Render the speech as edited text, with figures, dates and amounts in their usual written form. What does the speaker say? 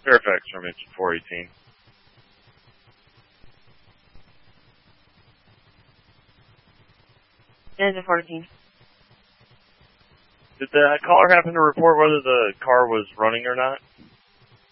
Fairfax from engine 418. Engine 418. Did the caller happen to report whether the car was running or not?